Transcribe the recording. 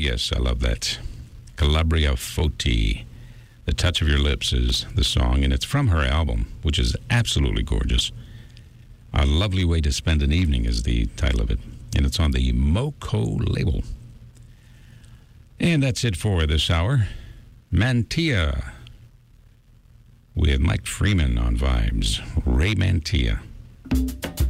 yes, I love that. Calabria Foti. The Touch of Your Lips is the song, and it's from her album, which is absolutely gorgeous. A Lovely Way to Spend an Evening is the title of it, and it's on the Moco label. And that's it for this hour. Mantia with Mike Freeman on Vibes. Ray Mantia.